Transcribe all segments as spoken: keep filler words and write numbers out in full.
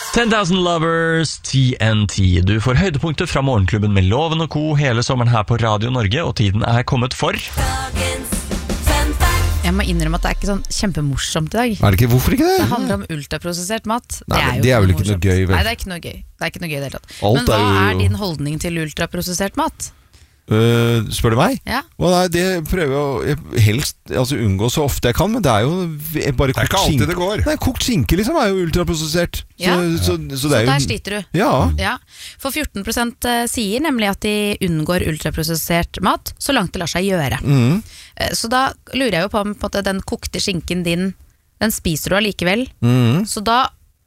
ten thousand Lovers, T N T. Du får høydepunkter fra morgenklubben med Loven og Co. hele sommeren her på Radio Norge, og tiden er kommet for Jeg må innrømme at det er ikke sånn kjempemorsomt i dag. Er det ikke? Hvorfor ikke det? Det handler om ultraprosessert mat. Nei, det er, jo det er vel ikke morsomt. noe gøy, vel? Nei, det er ikke noe gøy. Det er ikke noe gøy i det hele tatt. Alt Men hva er er, jo- din holdning til ultraprosessert mat? Uh, spør du meg? Ja. Well, nei, det prøver jeg å helst altså, unngå så ofte jeg kan, men det er jo v- bare Det er ikke alltid det går. Nei, kokt skinke liksom er jo ultraprosessert. Ja. Så, så, så, Så det er jo der sliter du. Ja. Ja, for fjorten prosent sier nemlig at de unngår ultraprosessert mat så langt det lar seg gjøre. Mm. Eh, Så da lurer jeg jo på om på en måte, den kokte skinken din, den spiser du allikevel. Mm. Så da,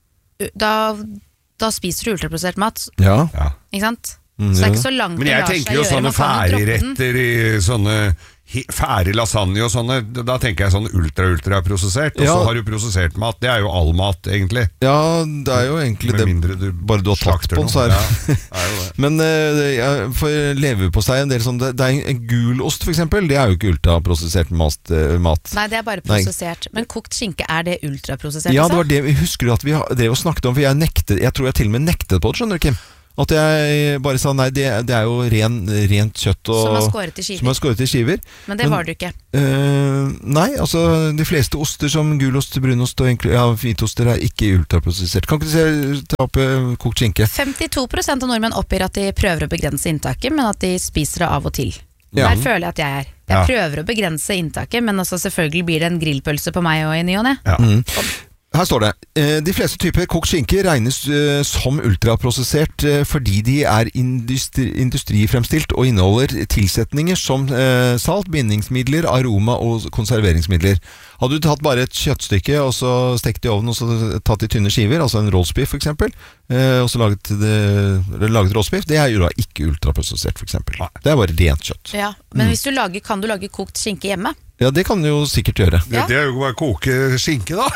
da, da spiser du ultraprosessert mat, Ja. Ja. ikke sant? Mm, Så det er ja. ikke så langt Men det jeg lar seg tenker jo gjøre. sånne Man kan jo droppe den. ferdigretter i sånne he- ferdig lasagne og sånne, da tenker jeg sånn ultra-ultra-prosessert, og Ja. så har du prosessert mat, det er jo all mat egentlig. ja, det er jo egentlig Med det. mindre du Bare du har tatt slakter på den, så er noe. det Ja, er jo det. Men uh, jeg får leve på seg en del sånn Det, det er en gulost for eksempel. Det er jo ikke ultraprosessert mat, eh, mat. Nei, det er bare Nei. prosessert. Men kokt skinke, er det ultraprosessert? Ja, også? det var det vi husker at vi har- drev og snakket om. For jeg nektet Jeg tror jeg til og med nektet på det, skjønner du, Kim. At jeg bare sa nei, det, det er jo ren, rent kjøtt og, Som er skåret i som skiver. er skåret i skiver. Men det Men- var det jo ikke. Eh, nei, altså de fleste oster som gulost, brunost og egentlig, ja, hvitoster er ikke ultraprosessert. Kan ikke du se, ta opp eh, kokt skinke? femtito prosent av nordmenn oppgir at de prøver å begrense inntaket, men at de spiser det av og til. Ja. Der føler jeg at jeg er. Jeg Ja. prøver å begrense inntaket, men altså selvfølgelig blir det en grillpølse på meg og i ny og ne. Ja. Mm. Her står det eh, de fleste typer kokt skinke regnes eh, som ultraprosessert eh, fordi de er industri, industrifremstilt og inneholder tilsetninger som eh, salt, bindingsmidler, aroma og konserveringsmidler. Hadde du tatt bare et kjøttstykke og så stekt i ovnen og så tatt i tynne skiver, altså en roastbiff for eksempel, eh, og så laget, det, eller laget roastbiff, det er jo da ikke ultraprosessert for eksempel. Det er bare rent kjøtt. Ja, men hvis du lager, kan du lage kokt skinke hjemme? Ja, det kan du jo sikkert gjøre. Ja. Det, det er jo bare å koke skinke da.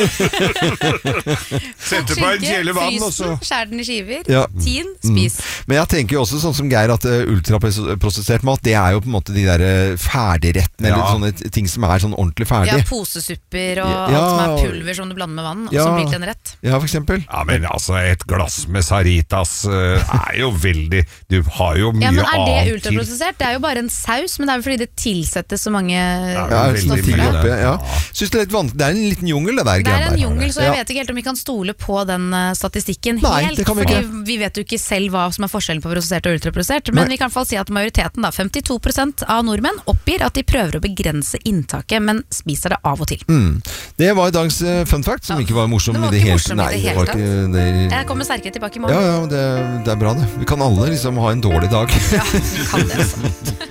Sette på en kjele vann, og så... Skjær den i skiver, Ja. tin, spis. Men jeg tenker jo også sånn som Geir at uh, ultraprosessert mat, det er jo på en måte de der uh, ferdigrettene, Ja. eller sånne t- ting som er sånn ordentlig Ja, ferdig. posesupper og Ja. alt som er pulver som du blander med vann, og Ja. som blir til en rett. Ja, for eksempel. Ja, men altså, et glass med Saritas eh, er jo veldig... Du har jo mye Ja, men er det annet til. ultraprosessert? Det er jo bare en saus, men det er jo fordi det tilsettes så mange Ja, Ja, veldig sånne ting mye, oppi, det. ja. Synes det er litt vanskelig. Det er en liten jungel det der. Det er greiene en der. jungel, så jeg Ja. vet ikke helt om vi kan stole på den eh, statistikken Nei, helt. det kan vi ikke. fordi vi vet jo ikke selv hva som er forskjellen på prosessert og ultraprosessert. Men Nei. vi kan i hvert fall si at majoriteten, da, femtito prosent av nordmenn, oppgir at de prøver å begrense inntaket, men spiser det av og til. Mm. Det var dagens uh, fun fact, som Ja. ikke var morsom Det var i det ikke hele morsom i Nei, det det hele var tatt. ikke det. Jeg kommer sterkere tilbake i Ja, morgen. ja, det, det er bra det. Vi kan alle liksom ha en dårlig dag. Ja, vi kan det, altså.